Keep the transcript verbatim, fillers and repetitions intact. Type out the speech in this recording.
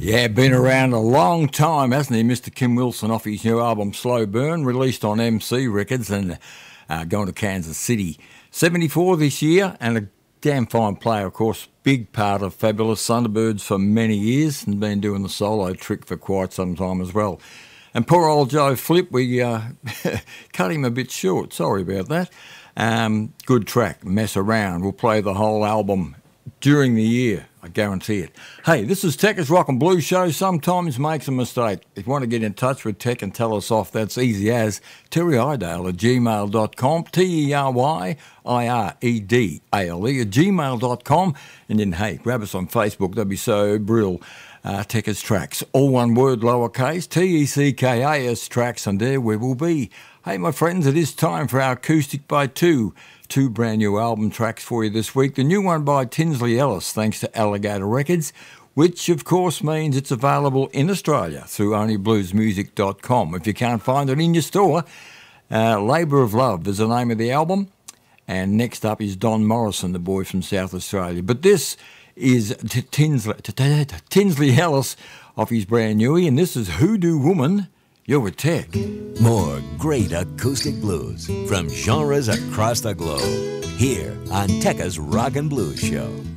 Yeah, been around a long time, hasn't he, Mister Kim Wilson, off his new album Slow Burn, released on M C Records and uh, going to Kansas City. seventy-four this year, and a damn fine player, of course. Big part of Fabulous Thunderbirds for many years, and been doing the solo trick for quite some time as well. And poor old Joe Flip, we uh, cut him a bit short. Sorry about that. Um, good track, Mess Around. We'll play the whole album during the year, I guarantee it. Hey, this is Tekka's Rock and Blues Show. Sometimes makes a mistake. If you want to get in touch with Tech and tell us off, that's easy as Terry Idale at gmail dot com, T E R Y I R E D A L E at gmail dot com. And then, hey, grab us on Facebook. That'd be so brill. Uh, Tekka's Tracks, all one word, lowercase, T E C K A S Tracks, and there we will be. Hey, my friends, it is time for our Acoustic by Two. Two brand new album tracks for you this week. The new one by Tinsley Ellis, thanks to Alligator Records, which of course means it's available in Australia through only blues music dot com. If you can't find it in your store, uh, Labour of Love is the name of the album. And next up is Don Morrison, the boy from South Australia. But this is Tinsley, Tinsley Ellis off his brand newie, and this is Hoodoo Woman. You're with Tech. More great acoustic blues from genres across the globe, here on Tekka's Rock and Blues Show.